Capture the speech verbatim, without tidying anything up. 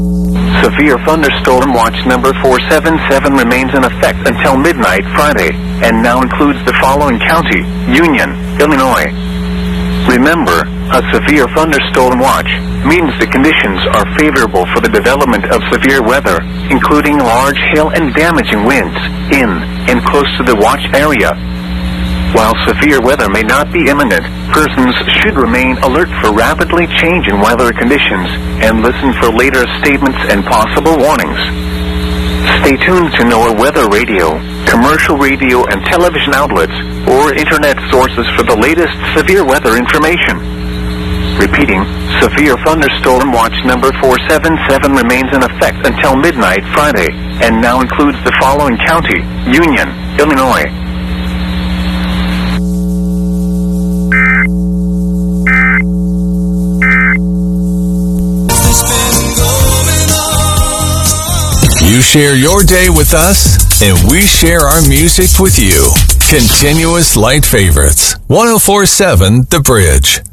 Severe thunderstorm watch number four seven seven remains in effect until midnight Friday, and now includes the following county: Union, Illinois. Remember, a severe thunderstorm watch means the conditions are favorable for the development of severe weather, including large hail and damaging winds in and close to the watch area. While severe weather may not be imminent, persons should remain alert for rapidly changing weather conditions and listen for later statements and possible warnings. Stay tuned to NOAA Weather Radio, commercial radio and television outlets, or internet sources for the latest severe weather information. Repeating, severe thunderstorm watch number four seven seven remains in effect until midnight Friday, and now includes the following county: Union, Illinois. You share your day with us, and we share our music with you. Continuous Light Favorites, one oh four point seven The Bridge.